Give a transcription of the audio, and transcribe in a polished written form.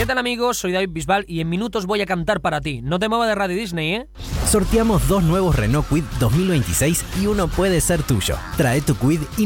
¿Qué tal, amigos? Soy David Bisbal y en minutos voy a cantar para ti. No te muevas de Radio Disney, ¿eh? Sorteamos 2 nuevos Renault Kwid 2026 y uno puede ser tuyo. Trae tu Kwid y